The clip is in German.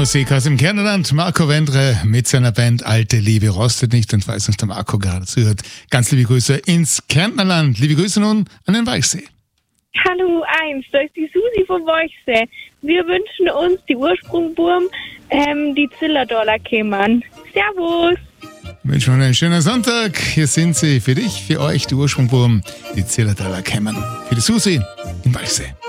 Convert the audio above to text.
Musik aus dem Kärntenland. Marco Wendre mit seiner Band Alte Liebe rostet nicht. Und falls uns der Marco gerade zuhört, ganz liebe Grüße ins Kärntnerland. Liebe Grüße nun an den Weichsee. Hallo eins, da ist die Susi vom Weichsee. Wir wünschen uns die Ursprungburm, die Zillertaler kämen. Servus! Ich wünsche euch einen schönen Sonntag. Hier sind sie für dich, für euch, die Ursprungburm, die Zillertaler kämen. Für die Susi in Weichsee.